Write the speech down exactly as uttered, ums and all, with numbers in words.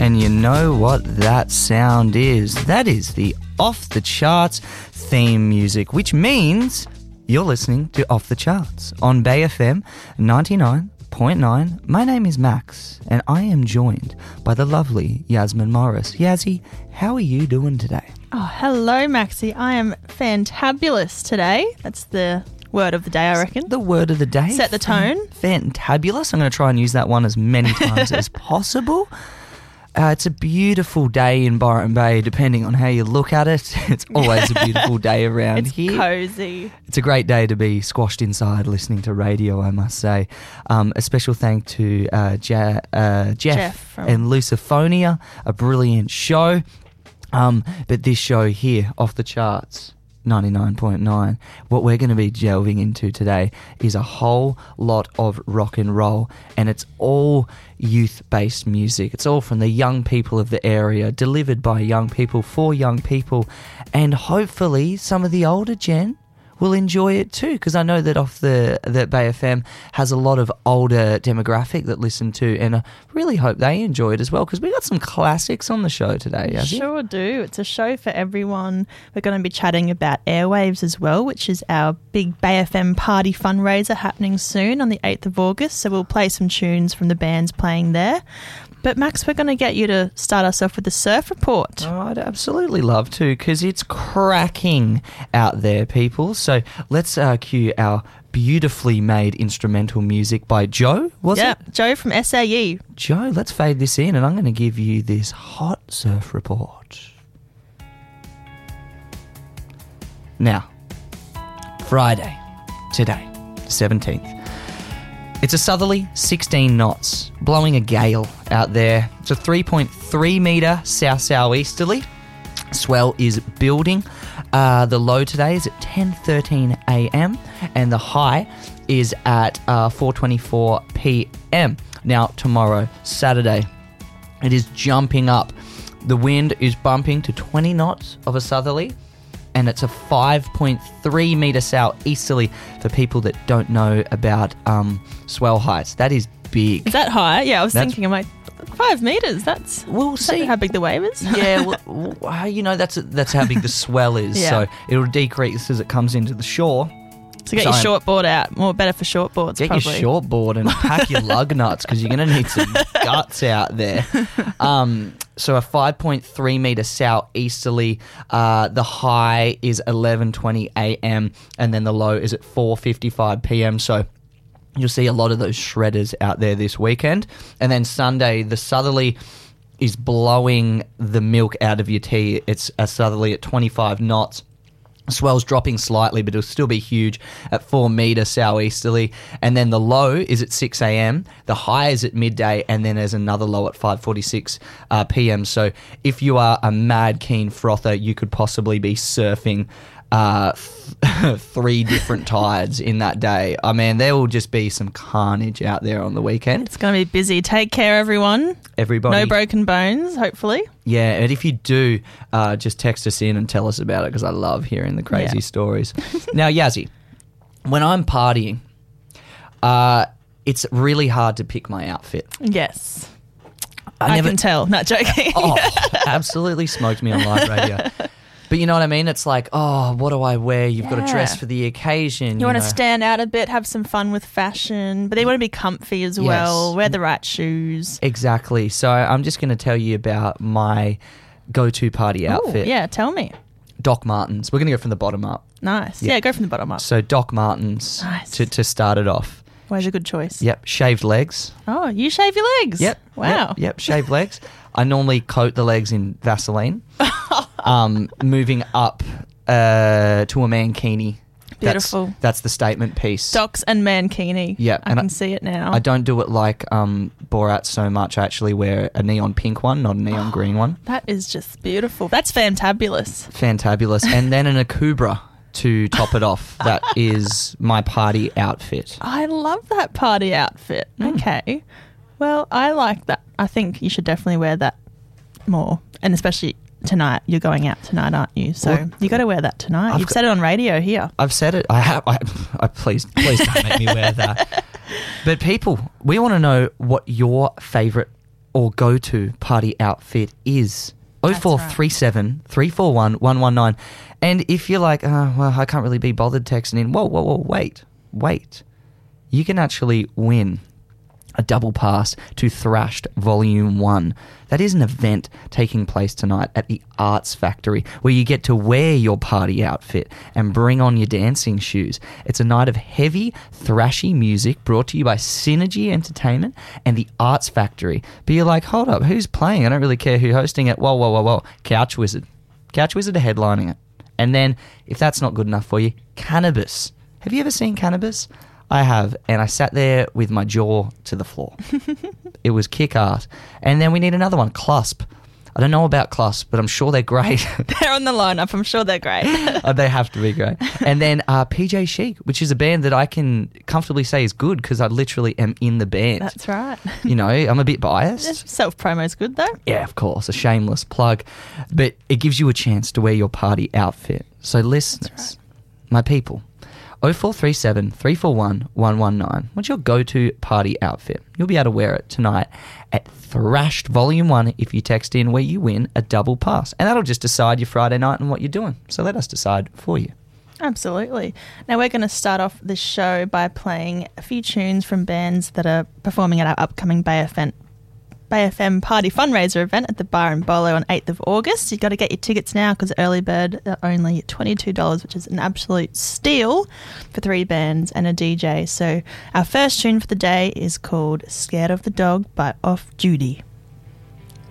and you know what that sound is. That is the Off the Charts theme music, which means you're listening to Off the Charts on Bay F M ninety-nine point nine. My name is Max, and I am joined by the lovely Yasmin Morris. Yazzie, how are you doing today? Oh, hello, Maxie. I am fantabulous today. That's the word of the day, I reckon. The word of the day. Set the tone. Fantabulous. I'm going to try and use that one as many times as possible. Uh, it's a beautiful day in Byron Bay, depending on how you look at it. It's always a beautiful day around it's here. It's cosy. It's a great day to be squashed inside listening to radio, I must say. Um, a special thank to uh, ja- uh, Jeff, Jeff and Luciphonia, a brilliant show. Um, but this show here, Off the Charts, ninety-nine point nine, what we're going to be delving into today is a whole lot of rock and roll, and it's all youth-based music. It's all from the young people of the area, delivered by young people for young people, and hopefully some of the older gen will enjoy it too, because I know that off the that Bay F M has a lot of older demographic that listen to, and I really hope they enjoy it as well, because we got some classics on the show today. We sure do. It's a show for everyone. We're going to be chatting about Airwaves as well, which is our big Bay F M party fundraiser happening soon on the eighth of August, so we'll play some tunes from the bands playing there. But Max, we're going to get you to start us off with the surf report. Oh, I'd absolutely love to, because it's cracking out there, people. So let's uh, cue our beautifully made instrumental music by Joe, was yeah, it? Yeah, Joe from S A E. Joe, let's fade this in, and I'm going to give you this hot surf report. Now, Friday, today, seventeenth. It's a southerly sixteen knots, blowing a gale out there. It's a three point three metre south-southeasterly. Swell is building. Uh, the low today is at ten thirteen a m and the high is at uh, four twenty-four p m. Now, tomorrow, Saturday, it is jumping up. The wind is bumping to twenty knots of a southerly, and it's a five point three metre southeasterly for people that don't know about um, swell heights. That is big. Is that high? Yeah, I was That's, thinking, I'm like, five metres, that's we'll is see that how big the wave is? Yeah, well, well, you know, that's that's how big the swell is. Yeah. So it'll decrease as it comes into the shore. So get so your short board out. More better for short boards, Get probably. your short board and pack your lug nuts, because you're going to need some guts out there. Um, so a five point three metre southeasterly. Uh, the high is eleven twenty a m and then the low is at four fifty-five p m. So you'll see a lot of those shredders out there this weekend. And then Sunday, the southerly is blowing the milk out of your tea. It's a southerly at twenty-five knots. Swell's dropping slightly, but it'll still be huge at four metre southeasterly. And then the low is at six a m. The high is at midday, and then there's another low at five forty-six uh, p m. So if you are a mad keen frother, you could possibly be surfing uh, th- three different tides in that day. I mean, there will just be some carnage out there on the weekend. It's going to be busy. Take care, everyone. Everybody. No broken bones, hopefully. Yeah, and if you do, uh, just text us in and tell us about it, because I love hearing the crazy yeah. stories. Now, Yazzie, when I'm partying, uh, it's really hard to pick my outfit. Yes. I, I never, can tell. Not joking. Oh, absolutely smoked me on live radio. But you know what I mean? It's like, oh, what do I wear? You've yeah. got to dress for the occasion. You, you want know. to stand out a bit, have some fun with fashion, but they want to be comfy as Yes. well, wear the right shoes. Exactly. So I'm just going to tell you about my go-to party outfit. Ooh, yeah, tell me. Doc Martens. We're going to go from the bottom up. Nice. Yeah. Yeah, go from the bottom up. So Doc Martens Nice. to, to start it off. Always a good choice. Yep. Shaved legs. Oh, you shave your legs? Yep. Wow. Yep. yep. Shaved legs. I normally coat the legs in Vaseline. um, moving up uh, to a mankini. Beautiful. That's, that's the statement piece. Docs and mankini. Yeah, I and can I- see it now. I don't do it like um, Borat so much. I actually wear a neon pink one, not a neon green one. That is just beautiful. That's fantabulous. Fantabulous. And then an Akubra to top it off. That is my party outfit. I love that party outfit. Mm. Okay. Well, I like that. I think you should definitely wear that more. And especially tonight. You're going out tonight, aren't you? So Well, you got to wear that tonight. I've You've got- said it on radio here. I've said it. I have. I, I please, please don't make me wear that. But people, we want to know what your favourite or go-to party outfit is oh four three seven, three four one, one one nine. And if you're like, oh, well, I can't really be bothered texting in, whoa, whoa, whoa, wait, wait. You can actually win a double pass to Thrashed Volume one. That is an event taking place tonight at the Arts Factory where you get to wear your party outfit and bring on your dancing shoes. It's a night of heavy, thrashy music brought to you by Synergy Entertainment and the Arts Factory. But you're like, hold up, who's playing? I don't really care who's hosting it. Whoa, whoa, whoa, whoa. Couch Wizard. Couch Wizard are headlining it. And then, if that's not good enough for you, Cannabis. Have you ever seen Cannabis? I have, and I sat there with my jaw to the floor. It was kick-ass. And then we need another one, Clusp. I don't know about Clusp, but I'm sure they're great. They're on the lineup. I'm sure they're great. Oh, they have to be great. And then uh, P J Chic, which is a band that I can comfortably say is good because I literally am in the band. That's right. You know, I'm a bit biased. Self-promo's good, though. Yeah, of course, a shameless plug. But it gives you a chance to wear your party outfit. So listeners, right. My people, oh four three seven, three four one, one one nine. What's your go-to party outfit? You'll be able to wear it tonight at Thrashed Volume one if you text in where you win a double pass. And that'll just decide your Friday night and what you're doing. So let us decide for you. Absolutely. Now we're going to start off the show by playing a few tunes from bands that are performing at our upcoming Bay F M Bay F M Party Fundraiser event at the Bar and Bolo on eighth of August. You've got to get your tickets now because early bird are only twenty-two dollars, which is an absolute steal for three bands and a D J. So our first tune for the day is called Scared of the Dog by Off Duty.